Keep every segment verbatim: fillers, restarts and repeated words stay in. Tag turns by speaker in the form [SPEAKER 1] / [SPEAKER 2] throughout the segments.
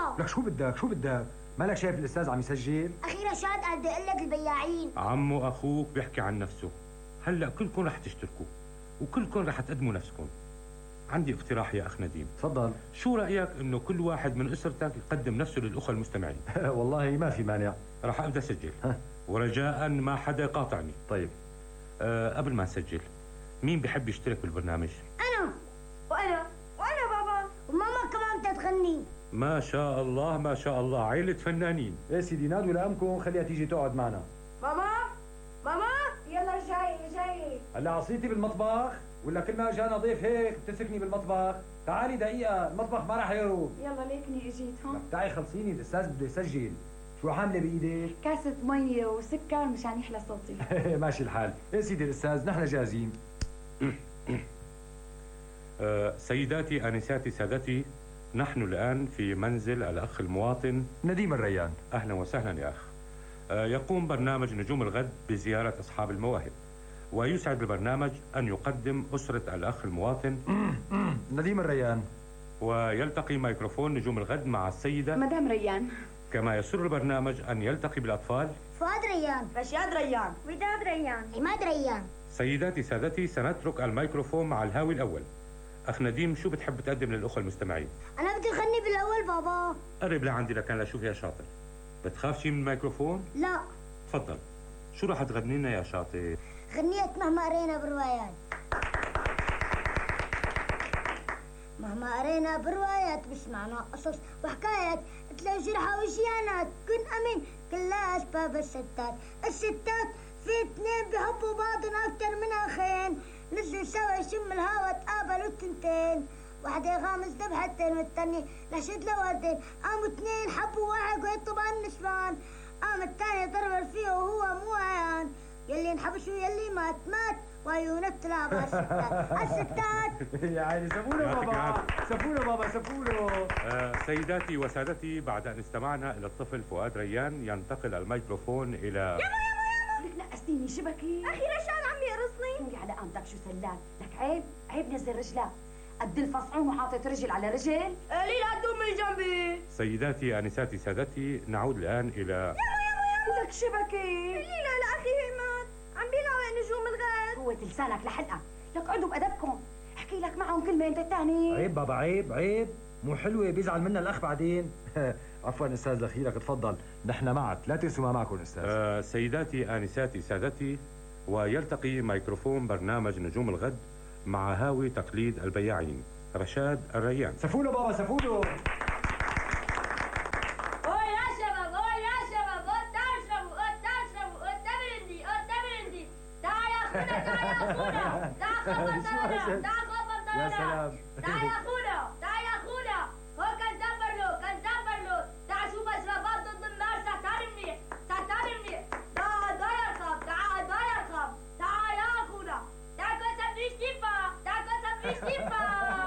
[SPEAKER 1] بابا.
[SPEAKER 2] لك شو بدك شو بدك؟ مالك شايف الاستاذ عم يسجل؟
[SPEAKER 1] اخي رشاد قال بدي اقول لك البياعين.
[SPEAKER 3] عمو اخوك بيحكي عن نفسه. هلا كلكم رح تشتركوا وكلكم رح تقدموا نفسكم. عندي اقتراح يا اخ نديم.
[SPEAKER 2] تفضل.
[SPEAKER 3] شو رايك انه كل واحد من اسرتك يقدم نفسه للاخوه المستمعين؟
[SPEAKER 2] والله ما في مانع.
[SPEAKER 3] رح ابدا اسجل ورجاء ما حدا يقاطعني.
[SPEAKER 2] طيب
[SPEAKER 3] أه قبل ما نسجل، مين بحب يشترك بالبرنامج؟
[SPEAKER 1] انا
[SPEAKER 4] وانا وانا بابا
[SPEAKER 1] وماما كمان بدها تغني.
[SPEAKER 3] ما شاء الله ما شاء الله، عيلة فنانين.
[SPEAKER 2] ايه سيدي نادوا لامكم خليها تيجي تقعد معنا.
[SPEAKER 4] ماما ماما يلا جاي جاي.
[SPEAKER 2] هلا عصيتي بالمطبخ ولا كل ما جانا ضيف هيك بتسكني بالمطبخ؟ تعالي دقيقة، المطبخ ما راح يروق.
[SPEAKER 4] يلا ليكني اجيت هون.
[SPEAKER 2] تعي خلصيني، الاستاذ بده يسجل. شو حاملة بايدك؟
[SPEAKER 4] كاسة مي وسكر مشان يحلى صوتي.
[SPEAKER 2] ماشي الحال. ايه سيدي الاستاذ نحن جاهزين.
[SPEAKER 3] أه سيداتي انساتي سادتي، نحن الان في منزل الاخ المواطن
[SPEAKER 2] نديم الريان.
[SPEAKER 3] اهلا وسهلا يا اخ. أه يقوم برنامج نجوم الغد بزيارة اصحاب المواهب، ويسعد البرنامج ان يقدم اسرة الاخ المواطن
[SPEAKER 2] نديم الريان.
[SPEAKER 3] ويلتقي ميكروفون نجوم الغد مع السيدة
[SPEAKER 4] مدام ريان.
[SPEAKER 3] كما يسر البرنامج ان يلتقي بالاطفال
[SPEAKER 1] فؤاد ريان،
[SPEAKER 4] رشاد ريان،
[SPEAKER 1] وداد ريان، عماد ريان.
[SPEAKER 3] سيداتي سادتي، سنترك الميكروفون مع الهاوي الاول. اخ نديم، شو بتحب تقدم للاخوه المستمعين؟
[SPEAKER 1] انا بدي اغني بالاول بابا.
[SPEAKER 3] قرب لعندي لكان لاشوف يا شاطر. بتخاف شي من الميكروفون؟
[SPEAKER 1] لا.
[SPEAKER 3] تفضل، شو راح تغني لنا يا شاطر؟
[SPEAKER 1] غنية مهما قرينا بروايات. مهما قرينا بروايات بسمعنا قصص وحكايات تلاقي جرحى وجيانات، كن امين كلها اسباب الستات. الستات في اثنين بحبوا بعضن اكتر من اخين، نزلوا سوا يشم الهوا تقابلوا التنتين، واحدة غامز ذبحتين والتانية لشد لوردين، قاموا اثنين حبوا واحد ويطلبوا عن النسوان، قام الثاني ضرب فيه وهو مو عيان، يلي انحبس ويلي مات مات وعيونك تلعب على الستات. الستات
[SPEAKER 2] يا عيني سفوله بابا، سفوله بابا سفوله.
[SPEAKER 3] آه سيداتي وسادتي، بعد ان استمعنا الى الطفل فؤاد ريان، ينتقل الميكروفون الى
[SPEAKER 4] ياما ياما ياما. لك نقصتيني شبكي.
[SPEAKER 1] اخي رشاد عم يقرصني.
[SPEAKER 4] قولي على قامتك شو سلان. لك عيب عيب نزل رجلك. قد الفصعون وحاطط رجل على رجل. قولي لا تقومي جنبي.
[SPEAKER 3] سيداتي انساتي سادتي، نعود الان الى
[SPEAKER 4] ياما ياما ياما. لك شبكي.
[SPEAKER 1] قولي لا لاخي هيمان عم بيناوي نجوم الغد.
[SPEAKER 4] قوة لسانك لحلقة. لك قعدوا بأدبكم. احكي لك معهم كلمة انت الثاني.
[SPEAKER 2] عيب بابا عيب عيب، مو حلوة بيزعل منا الأخ بعدين. عفوا أستاذ لخيرك تفضل، نحن معك لا تنسوا ما معكم أستاذ.
[SPEAKER 3] آه سيداتي آنساتي سادتي، ويلتقي ميكروفون برنامج نجوم الغد مع هاوي تقليد البياعين رشاد الريان.
[SPEAKER 2] سفوله بابا سفوله.
[SPEAKER 5] اوه يا شباب، اوه يا شباب، اوه تعالوا اشربوا، اوه تعالوا اشربوا، اوه تمرندي، اوه تمرندي. تعال يا اخونا، تعال يا اخونا، تعال خبر طيران، تعال خبر طيران.
[SPEAKER 2] يا سلام.
[SPEAKER 5] تعال يا اخونا، تعال يا اخونا. هو كان زفر له، كان زفر له. تعال شوف اشرافات ضد النار، سعتار منيح، سعتار منيح. تعال دا يرخب، تعال دا يرخب. تعال يا اخونا، تعال كون سبريش كيفا، تعال كون سبريش كيفا.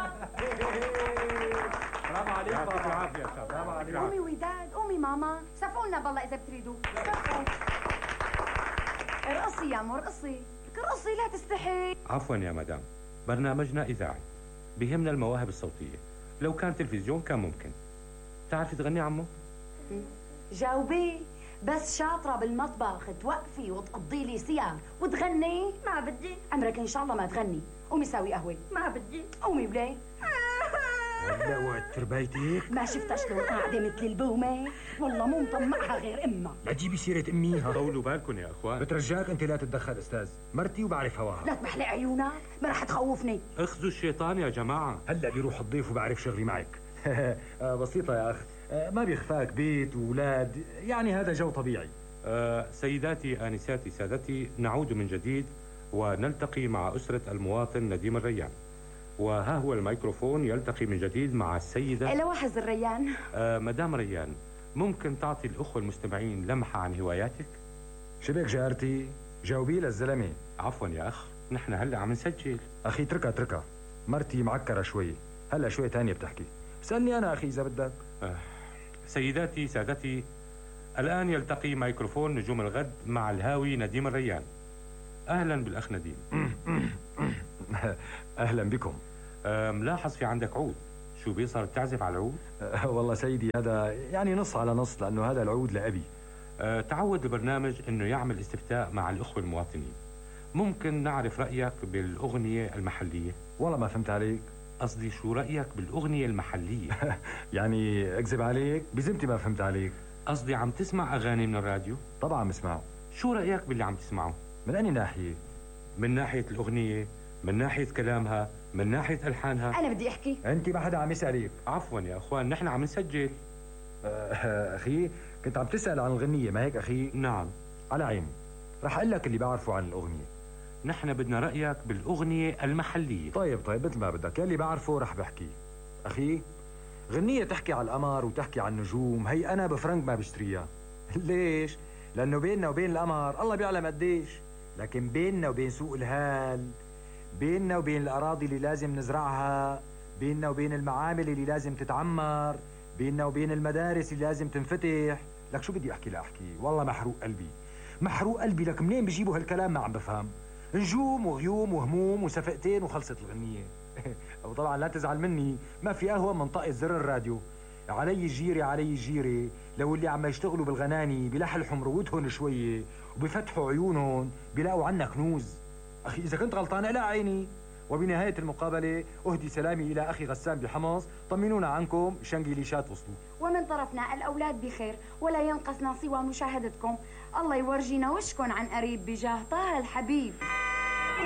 [SPEAKER 2] برافو عليك
[SPEAKER 3] يعطيك
[SPEAKER 2] بابا.
[SPEAKER 3] العافية يا شباب.
[SPEAKER 2] برافو عليك.
[SPEAKER 4] قومي وداد، قومي ماما. سفوا لنا بالله إذا بتريدوا. سفوا. ارقصي يا مو ارقصي. ارقصي لا تستحي.
[SPEAKER 3] عفوا يا مدام، برنامجنا إذاعي، بيهمنا المواهب الصوتية. لو كان تلفزيون كان ممكن. تعرفي تغني عمو؟
[SPEAKER 4] جاوبي. بس شاطرة بالمطبخ توقفي وتقضي لي صيام وتغني.
[SPEAKER 1] ما بدي.
[SPEAKER 4] عمرك إن شاء الله ما تغني. قومي ساوي قهوة.
[SPEAKER 1] ما بدي.
[SPEAKER 4] قومي وليه.
[SPEAKER 2] هلا وقت تربيتك؟
[SPEAKER 4] ما شفتها شلون قاعدة مثل البومة؟ والله مو مطمعها غير أمها.
[SPEAKER 2] لا تجيبي سيرة أمي ها.
[SPEAKER 3] طولوا بالكم يا أخوان.
[SPEAKER 2] بترجاك أنت لا تتدخل أستاذ، مرتي وبعرف هواها.
[SPEAKER 4] لا تمحلق عيونك، ما رح تخوفني.
[SPEAKER 3] اخذوا الشيطان يا جماعة.
[SPEAKER 2] هلا بيروح الضيف وبعرف شغلي معك. بسيطة يا أخ، ما بيخفاك بيت وولاد، يعني هذا جو طبيعي.
[SPEAKER 3] آه سيداتي آنساتي سادتي، نعود من جديد ونلتقي مع أسرة المواطن نديم الريان، وها هو الميكروفون يلتقي من جديد مع السيدة
[SPEAKER 4] لواحظ الريان.
[SPEAKER 3] آه مدام ريان، ممكن تعطي الأخوة المستمعين لمحة عن هواياتك؟
[SPEAKER 2] شبك جارتي؟ جاوبي للزلمة.
[SPEAKER 3] عفوا يا أخ، نحن هلأ عم نسجل.
[SPEAKER 2] أخي اتركها اتركها، مرتي معكرة شوي، هلا شوي تانية بتحكي. اسألني أنا أخي إذا بدك.
[SPEAKER 3] آه. سيداتي سادتي، الآن يلتقي ميكروفون نجوم الغد مع الهاوي نديم الريان. أهلا بالأخ نديم.
[SPEAKER 2] أهلا بكم.
[SPEAKER 3] آه ملاحظ في عندك عود، شو بيصير بتعزف على العود؟
[SPEAKER 2] أه والله سيدي هذا يعني نص على نص، لأنه هذا العود لأبي.
[SPEAKER 3] أه تعود البرنامج أنه يعمل استفتاء مع الأخوة المواطنين. ممكن نعرف رأيك بالأغنية المحلية؟
[SPEAKER 2] والله ما فهمت عليك.
[SPEAKER 3] قصدي شو رأيك بالأغنية المحلية؟
[SPEAKER 2] يعني أكذب عليك؟ بذمتي ما فهمت عليك.
[SPEAKER 3] قصدي عم تسمع أغاني من الراديو؟
[SPEAKER 2] طبعا بسمعه.
[SPEAKER 3] شو رأيك باللي عم تسمعه؟
[SPEAKER 2] من أي ناحية؟
[SPEAKER 3] من ناحية الأغنية، من ناحية كلامها، من ناحية ألحانها.
[SPEAKER 4] أنا بدي أحكي.
[SPEAKER 2] أنت ما حدا عم يسألك.
[SPEAKER 3] عفوا يا أخوان، نحن عم نسجل.
[SPEAKER 2] أه أخي كنت عم تسأل عن الغنية ما هيك أخي؟
[SPEAKER 3] نعم.
[SPEAKER 2] على عيني، رح أقول لك اللي بعرفه عن الأغنية.
[SPEAKER 3] نحن بدنا رأيك بالأغنية المحلية.
[SPEAKER 2] طيب طيب مثل ما بدك، يلي بعرفه رح بحكي. أخي غنية تحكي على القمر وتحكي على النجوم، هي أنا بفرنك ما بشتريها. ليش؟ لأنه بيننا وبين القمر الله بيعلم قديش، لكن بيننا وبين سوق الهال، بيننا وبين الأراضي اللي لازم نزرعها، بيننا وبين المعامل اللي لازم تتعمر، بيننا وبين المدارس اللي لازم تنفتح. لك شو بدي أحكي لأحكي؟ والله محروق قلبي، محروق قلبي. لك منين بيجيبوا هالكلام ما عم بفهم. نجوم وغيوم وهموم وسفقتين وخلصت الغنية. وطبعا لا تزعل مني، ما في قهوة من طاقة زر الراديو. علي الجيرة علي الجيرة، لو اللي عم يشتغلوا بالغناني بلحلحوا مروتهم شوية وبفتحوا عيونهم بيلاقوا عنا كنوز. أخي إذا كنت غلطان لا عيني. وبنهاية المقابلة أهدي سلامي إلى أخي غسان بحمص، طمنونا عنكم شنجيليشات وصلوا.
[SPEAKER 4] ومن طرفنا الأولاد بخير، ولا ينقصنا سوى مشاهدتكم. الله يورجينا وشكن عن قريب بجاه طه الحبيب.